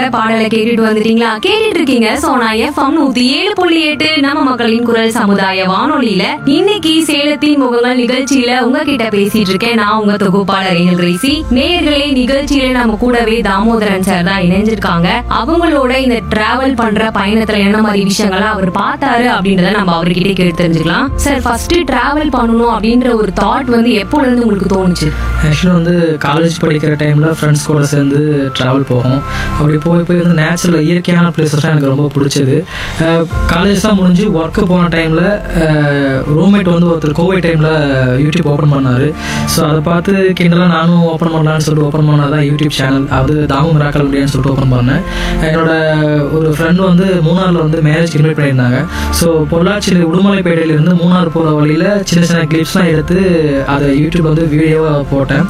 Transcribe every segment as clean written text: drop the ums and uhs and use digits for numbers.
பாடலை கேட்டுட்டு வந்துட்டீங்களா? கேட்டுட்டு இருக்கீங்க சோனா எஃப்எம் 107.8 நம்ம மக்களின் குரல் சமுதாய வானொலியில. இன்னைக்கு சேலத்தின் முகங்கள் நிகழ்ச்சியில உங்ககிட்ட பேசிட்டு இருக்கேன் நான் உங்க தொகுப்பாளர் ஏஞ்சல் கிரேசி. நேயர்களே, நிகழ்ச்சியில நம்ம கூடவே தாமோதரன் சார் தான் இணைஞ்சிருக்காங்க. அவங்களோட இந்த டிராவல் பண்ற பயணத்துல என்ன மாதிரி விஷயங்களை அவர் பார்த்தாரு அப்படின்றத நம்ம அவர்கிட்ட கேட்டு தெரிஞ்சுக்கலாம். சார், ஃபர்ஸ்ட் டிராவல் பண்ணணும் அப்படின்ற ஒரு தாட் வந்து எப்போல இருந்து உங்களுக்கு தோணுச்சு? ஆக்சுவலாக வந்து காலேஜ் படிக்கிற டைமில் ஃப்ரெண்ட்ஸ் கூட சேர்ந்து ட்ராவல் போகும். அப்படி போய் வந்து நேச்சுரல் இயற்கையான பிளேசஸ்லாம் எனக்கு ரொம்ப பிடிச்சது. காலேஜ் தான் முடிஞ்சு ஒர்க்கு போன டைமில் ரூம்மேட் வந்து ஒருத்தர் கோவிட் டைமில் யூடியூப் ஓப்பன் பண்ணார். ஸோ அதை பார்த்து கிண்டலாக நானும் ஓப்பன் பண்ணலான்னு சொல்லிட்டு ஓப்பன் பண்ணால் தான் யூடியூப் சேனல் அது தாமு மிராக்கல் அப்படின்னு சொல்லிட்டு ஓப்பன் பண்ணேன். என்னோட ஒரு ஃப்ரெண்டு வந்து மூணாரில் வந்து மேரேஜ் இன்வைட் பண்ணியிருந்தாங்க. ஸோ பொள்ளாச்சியில் உடுமலைப்பேட்டையிலேருந்து மூணார் போகிற வழியில் சின்ன சின்ன கிளிப்ஸ்லாம் எடுத்து அதை யூடியூப் வந்து வீடியோவாக போட்டேன்.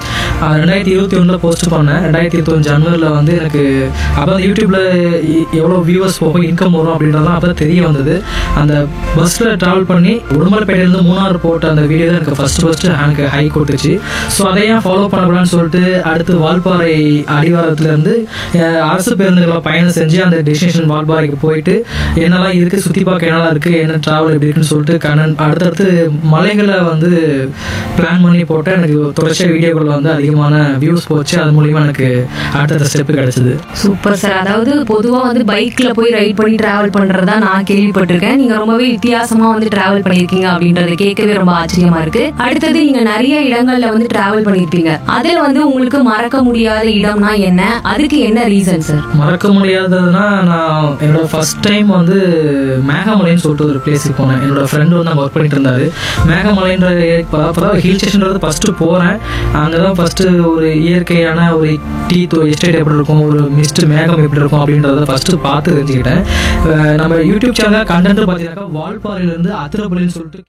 2021 போஸ்ட் பண்ணேன். 2021 ஜனவரியில் வந்து எனக்கு அப்போ யூடியூப்பில் எவ்வளோ வியூவர்ஸ் போகும், இன்கம் வரும் அப்படின்றதான் அப்போ தெரிய வந்தது. அந்த பஸ்ஸில் ட்ராவல் பண்ணி உடுமலைப்பேட்டையிலேருந்து மூணார் போட்ட அந்த வீடியோ தான் எனக்கு ஃபஸ்ட்டு எனக்கு ஹை கொடுத்துச்சு. ஸோ அதையும் ஃபாலோ பண்ணக்கூடாதுன்னு சொல்லிட்டு அடுத்து வால்பாறை அடிவாரத்துலேருந்து அரசு பேருந்துகளை பயணம் செஞ்சு அந்த டெஸ்டினேஷன் வால்பாறைக்கு போயிட்டு என்னெல்லாம் இருக்குது, சுற்றி பார்க்க என்னெல்லாம் இருக்குது, என்ன ட்ராவல் எப்படி இருக்குன்னு சொல்லிட்டு அடுத்தடுத்து மலைகளை வந்து பிளான் பண்ணி போட்டு எனக்கு தொடர்ச்சியாக வீடியோக்கள் வந்து அதிகமான வியூஸ் போச்சு. அது மூலியமா எனக்கு அடுத்த ஸ்டெப் கிடைச்சது. Super sir. அதாவது பொதுவா வந்து பைக்ல போய் ரைட் பண்ணி டிராவல் பண்றதா நான் கேள்விப்பட்டிருக்கேன். நீங்க ரொம்பவே வித்தியாசமா வந்து டிராவல் பண்ணிருக்கீங்க அப்படின்றது கேட்கவே ரொம்ப ஆச்சரியமா இருக்கு. அடுத்தது, நீங்க நிறைய இடங்கள்ல வந்து டிராவல் பண்ணிருப்பீங்க. அதுல வந்து உங்களுக்கு மறக்க முடியாத இடம்னா என்ன? அதுக்கு என்ன ரீசன் சார்? மறக்க முடியாததுன்னா, நான் என்னோட ஃபர்ஸ்ட் டைம் வந்து மேகமலைன்னு சொல்லிட்டு ஒரு பிளேஸுக்கு போனேன். என்னோட ஃப்ரெண்டு வந்து அங்கே ஒர்க் பண்ணிட்டு இருந்தாரு. மேகமலைன்ற ஹில் ஸ்டேஷன்றது ஃபர்ஸ்ட் போறேன். அங்கதான் ஃபர்ஸ்ட் ஒரு இயற்கையான ஒரு டீ எஸ்டேட் எப்படி இருக்கும், ஒரு மிஸ்ட் மேகம் எப்படி இருக்கும் அப்படின்றத ஃபர்ஸ்ட் பார்த்து தெரிஞ்சுக்கிட்டேன். நம்ம யூடியூப் சேனல் கண்டென்ட் பார்த்தீங்கன்னாக்கா வால்பாறையிலேருந்து அதிரப்பள்ளின்னு சொல்லிட்டு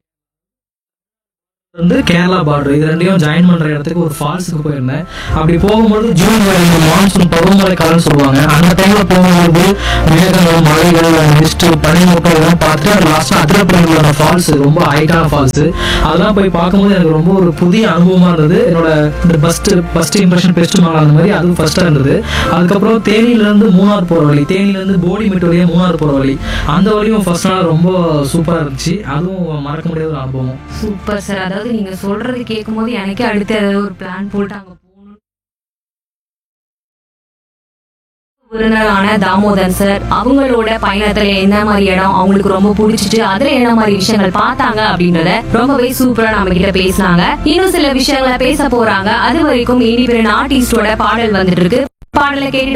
வந்து கேரளா பார்டர் இது ரெண்டையும் ஜாயின் பண்ற இடத்துக்கு ஒரு ஃபால்ஸுக்கு போயிருந்தேன். அப்படி போகும்போது ஜூன் மான்சூன் பருவமழை காலம்னு சொல்லுவாங்க. அந்த டைம்ல போகும்போது மேகங்கள், மலைகள், மிஸ்ட், பனிமூட்டம் இதெல்லாம் பார்த்துட்டு லாஸ்டா அதிரப்பள்ளியில் அந்த ஃபால்ஸ் ரொம்ப ஹைட்டான ஃபால்ஸ் அதெல்லாம் போய் பார்க்கும்போது எனக்கு ரொம்ப ஒரு புதிய அனுபவமா இருந்தது. என்னோட இந்த ஃபர்ஸ்ட் இம்ப்ரெஷன் பெஸ்ட் மால் அந்த மாதிரி அது ஃபர்ஸ்டா இருந்தது. அதுக்கப்புறம் தேனியிலேருந்து மூணார் போற வழி, தேனியிலேருந்து போடிமெட்டு வழியா மூணார் போற வழி, அந்த வழியும் ஃபர்ஸ்ட் நாள் ரொம்ப சூப்பரா இருந்துச்சு. அதுவும் மறக்க முடியாத ஒரு அனுபவம். Super sir. அதாவது நீங்க சொல்றது கேட்கும் போது எனக்கே அடுத்து ஏதாவது ஒரு பிளான் போட்டு அங்க போகணும். தாமோதரன் சார் அவங்களோட பயணத்துல என்ன மாதிரி இடம் அவங்களுக்கு ரொம்ப பிடிச்சிட்டு அதுல என்ன மாதிரி விஷயங்கள் பார்த்தாங்க அப்படின்றத ரொம்பவே சூப்பரா நம்ம கிட்ட பேசினாங்க. இன்னும் சில விஷயங்களை பேச போறாங்க. அது வரைக்கும் இனி பெரிய ஆர்டிஸ்டோட பாடல் வந்துட்டு இருக்கு. பாடலை கேட்டு